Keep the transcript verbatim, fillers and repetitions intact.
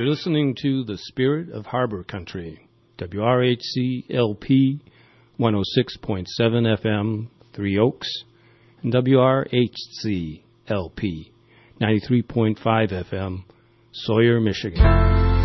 You're listening to The Spirit of Harbor Country, W R H C L P one oh six point seven F M, Three Oaks, and W R H C L P ninety-three point five F M, Sawyer, Michigan.